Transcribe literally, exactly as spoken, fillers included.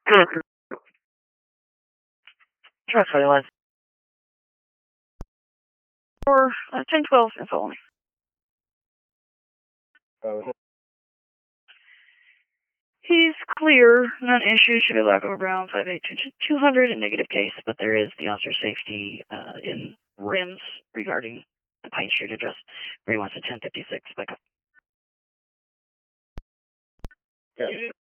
Trust lines. Or uh, ten twelve and following. Oh, He's clear, not an issue, should be lack of around five eight two hundred in negative case, but there is the officer safety uh, in rims regarding the Pine Street address where he wants a ten fifty-six back up. yeah.